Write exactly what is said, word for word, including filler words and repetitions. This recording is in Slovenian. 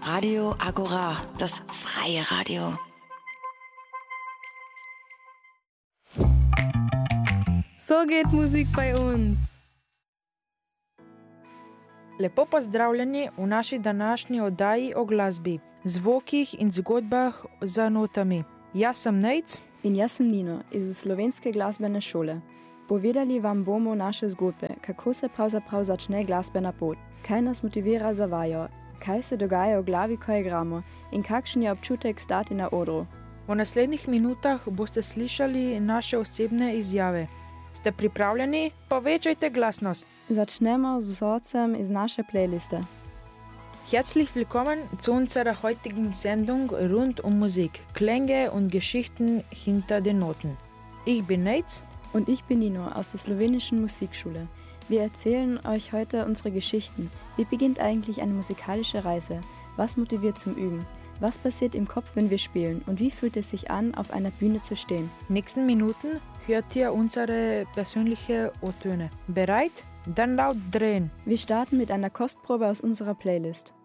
Radio Agora, das freie Radio. So geht Musik bei uns. Lepo pozdravljeni v naši današnji oddaji o glasbi, zvokih in zgodbah za notami. Jaz sem Nejc in jaz sem Nino iz Slovenske glasbene šole. Povedali vam bomo naše zgodbe, kako se pravzaprav začne glasbena pot, kaj nas motivira za vajo, kaj se dogaja v glavi, ko igramo in kakšen je občutek stati na odru. V naslednjih minutah boste slišali naše osebne izjave. Ste pripravljeni? Povečajte glasnost. Začnemo z vzorcem iz naše playliste. Herzlich willkommen zu unserer heutigen Sendung rund um Musik, Klänge und Geschichten hinter den Noten. Ich bin Nejc und ich bin Nino aus der slowenischen Musikschule. Wir erzählen euch heute unsere Geschichten. Wie beginnt eigentlich eine musikalische Reise? Was motiviert zum Üben? Was passiert im Kopf, wenn wir spielen? Und wie fühlt es sich an, auf einer Bühne zu stehen? In den nächsten Minuten hört ihr unsere persönlichen O-Töne. Bereit? Dann laut drehen. Wir starten mit einer Kostprobe aus unserer Playlist.